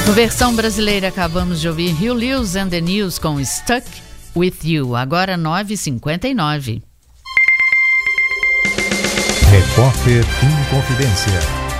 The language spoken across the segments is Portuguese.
No versão brasileira, acabamos de ouvir Hugh Lewis and the News com Stuck With You, agora 9h59. Repórter Inconfidência.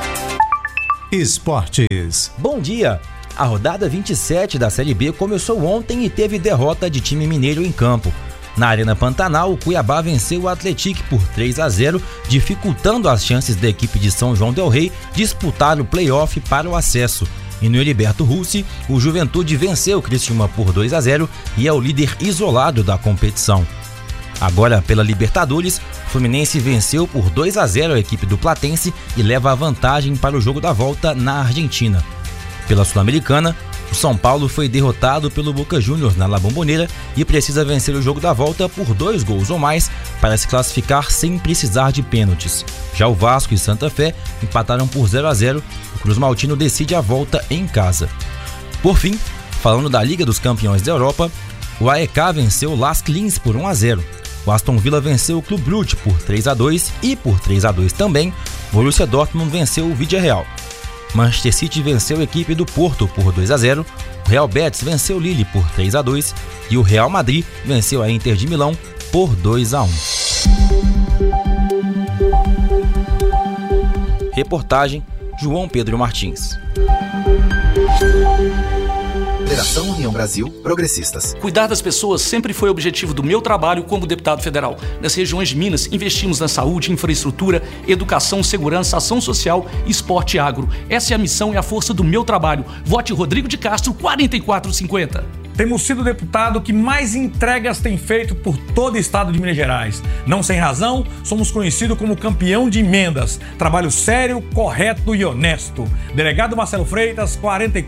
Esportes. Bom dia! A rodada 27 da Série B começou ontem e teve derrota de time mineiro em campo. Na Arena Pantanal, o Cuiabá venceu o Atlético por 3-0, dificultando as chances da equipe de São João del Rei disputar o play-off para o acesso. E no Heriberto Russi, o Juventude venceu o Criciúma por 2-0 e é o líder isolado da competição. Agora, pela Libertadores, o Fluminense venceu por 2-0 a equipe do Platense e leva a vantagem para o jogo da volta na Argentina. Pela Sul-Americana, o São Paulo foi derrotado pelo Boca Juniors na La Bombonera e precisa vencer o jogo da volta por 2 gols ou mais para se classificar sem precisar de pênaltis. Já o Vasco e Santa Fé empataram por 0-0. O Cruz Maltino decide a volta em casa. Por fim, falando da Liga dos Campeões da Europa, o AEK venceu o Lask Linz por 1-0. O Aston Villa venceu o Clube Brugge por 3-2 e por 3-2 também, o Borussia Dortmund venceu o Villarreal. Manchester City venceu a equipe do Porto por 2-0, o Real Betis venceu o Lille por 3-2 e o Real Madrid venceu a Inter de Milão por 2-1. Reportagem João Pedro Martins. Federação União Brasil Progressistas. Cuidar das pessoas sempre foi o objetivo do meu trabalho como deputado federal. Nas regiões de Minas, investimos na saúde, infraestrutura, educação, segurança, ação social, esporte e agro. Essa é a missão e a força do meu trabalho. Vote Rodrigo de Castro, 4450. Temos sido o deputado que mais entregas tem feito por todo o estado de Minas Gerais. Não sem razão, somos conhecidos como campeão de emendas. Trabalho sério, correto e honesto. Delegado Marcelo Freitas, 4450.